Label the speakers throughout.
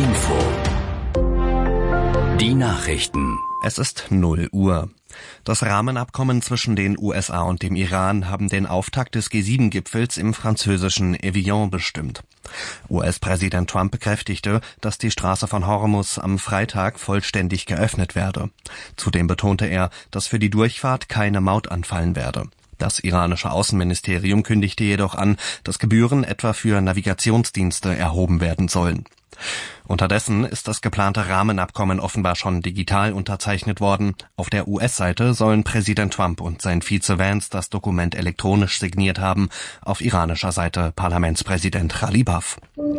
Speaker 1: Info. Die Nachrichten.
Speaker 2: Es ist 0 Uhr. Das Rahmenabkommen zwischen den USA und dem Iran haben den Auftakt des G7-Gipfels im französischen Evian bestimmt. US-Präsident Trump bekräftigte, dass die Straße von Hormuz am Freitag vollständig geöffnet werde. Zudem betonte er, dass für die Durchfahrt keine Maut anfallen werde. Das iranische Außenministerium kündigte jedoch an, dass Gebühren etwa für Navigationsdienste erhoben werden sollen. Unterdessen ist das geplante Rahmenabkommen offenbar schon digital unterzeichnet worden. Auf der US-Seite sollen Präsident Trump und sein Vize Vance das Dokument elektronisch signiert haben, auf iranischer Seite Parlamentspräsident Ghalibaf.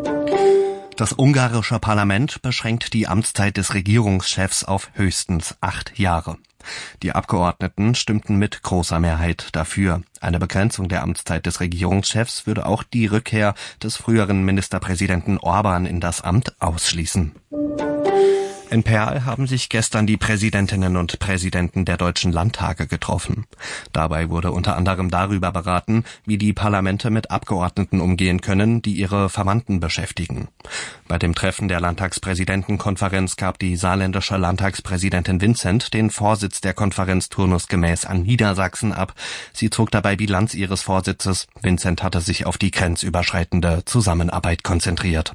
Speaker 2: Das ungarische Parlament beschränkt die Amtszeit des Regierungschefs auf höchstens 8 Jahre. Die Abgeordneten stimmten mit großer Mehrheit dafür. Eine Begrenzung der Amtszeit des Regierungschefs würde auch die Rückkehr des früheren Ministerpräsidenten Orbán in das Amt ausschließen. In Perl haben sich gestern die Präsidentinnen und Präsidenten der deutschen Landtage getroffen. Dabei wurde unter anderem darüber beraten, wie die Parlamente mit Abgeordneten umgehen können, die ihre Verwandten beschäftigen. Bei dem Treffen der Landtagspräsidentenkonferenz gab die saarländische Landtagspräsidentin Vincent den Vorsitz der Konferenz turnusgemäß an Niedersachsen ab. Sie zog dabei Bilanz ihres Vorsitzes. Vincent hatte sich auf die grenzüberschreitende Zusammenarbeit konzentriert.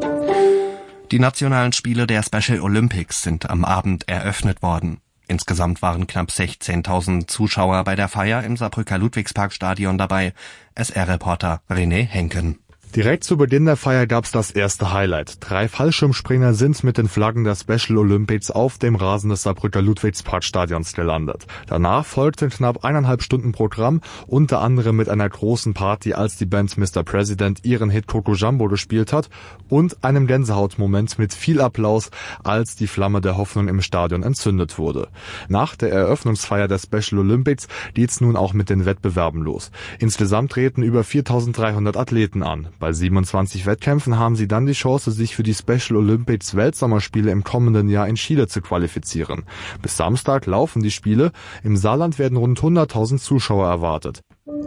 Speaker 2: Die nationalen Spiele der Special Olympics sind am Abend eröffnet worden. Insgesamt waren knapp 16.000 Zuschauer bei der Feier im Saarbrücker Ludwigsparkstadion dabei. SR-Reporter René Henken.
Speaker 3: Direkt zu Beginn der Feier gab's das erste Highlight. 3 Fallschirmspringer sind mit den Flaggen der Special Olympics auf dem Rasen des Saarbrücker Ludwigsparkstadions gelandet. Danach folgte knapp 1,5 Stunden Programm, unter anderem mit einer großen Party, als die Band Mr. President ihren Hit Coco Jumbo gespielt hat, und einem Gänsehautmoment mit viel Applaus, als die Flamme der Hoffnung im Stadion entzündet wurde. Nach der Eröffnungsfeier der Special Olympics geht's nun auch mit den Wettbewerben los. Insgesamt treten über 4.300 Athleten an. Bei 27 Wettkämpfen haben sie dann die Chance, sich für die Special Olympics Weltsommerspiele im kommenden Jahr in Chile zu qualifizieren. Bis Samstag laufen die Spiele. Im Saarland werden rund 100.000 Zuschauer erwartet.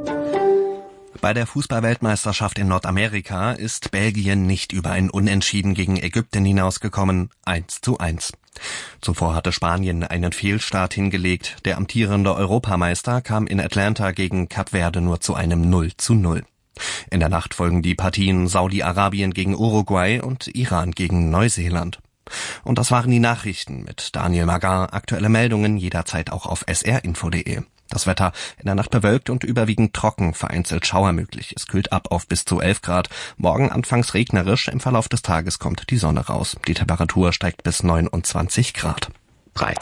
Speaker 2: Bei der Fußball-Weltmeisterschaft in Nordamerika ist Belgien nicht über ein Unentschieden gegen Ägypten hinausgekommen, 1:1. Zuvor hatte Spanien einen Fehlstart hingelegt. Der amtierende Europameister kam in Atlanta gegen Kap Verde nur zu einem 0:0. In der Nacht folgen die Partien Saudi-Arabien gegen Uruguay und Iran gegen Neuseeland. Und das waren die Nachrichten mit Daniel Magar. Aktuelle Meldungen jederzeit auch auf srinfo.de. Das Wetter in der Nacht bewölkt und überwiegend trocken, vereinzelt Schauer möglich. Es kühlt ab auf bis zu 11 Grad. Morgen anfangs regnerisch, im Verlauf des Tages kommt die Sonne raus. Die Temperatur steigt bis 29 Grad. 3.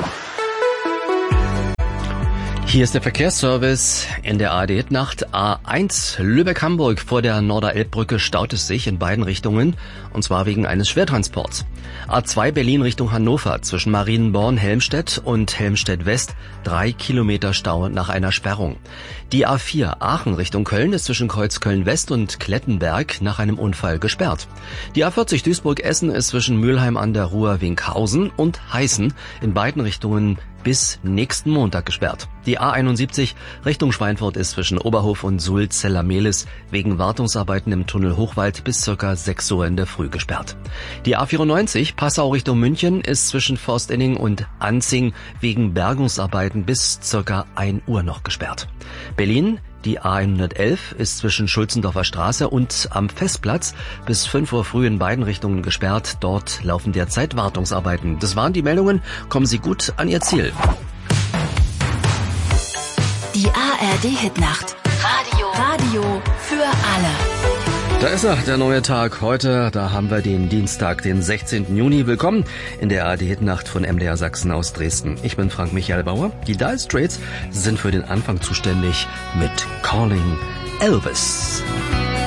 Speaker 4: Hier ist der Verkehrsservice in der ARD-Nacht. A1 Lübeck-Hamburg vor der Norderelbbrücke staut es sich in beiden Richtungen, und zwar wegen eines Schwertransports. A2 Berlin Richtung Hannover zwischen Marienborn-Helmstedt und Helmstedt-West 3 Kilometer Stau nach einer Sperrung. Die A4 Aachen Richtung Köln ist zwischen Kreuzköln-West und Klettenberg nach einem Unfall gesperrt. Die A40 Duisburg-Essen ist zwischen Mülheim an der Ruhr, Winkhausen und Heißen in beiden Richtungen bis nächsten Montag gesperrt. Die A71 Richtung Schweinfurt ist zwischen Oberhof und Sulz-Zellermehlis wegen Wartungsarbeiten im Tunnel Hochwald bis ca. 6 Uhr in der Früh gesperrt. Die A94 Passau Richtung München ist zwischen Forstinning und Anzing wegen Bergungsarbeiten bis ca. 1 Uhr noch gesperrt. Berlin, die A111 ist zwischen Schulzendorfer Straße und am Festplatz bis 5 Uhr früh in beiden Richtungen gesperrt. Dort laufen derzeit Wartungsarbeiten. Das waren die Meldungen. Kommen Sie gut an Ihr Ziel.
Speaker 5: Die ARD-Hitnacht. Radio für alle.
Speaker 4: Da ist er, der neue Tag. Heute, da haben wir den Dienstag, den 16. Juni. Willkommen in der ARD-Hitnacht von MDR Sachsen aus Dresden. Ich bin Frank Michael Bauer. Die Dire Straits sind für den Anfang zuständig mit Calling Elvis.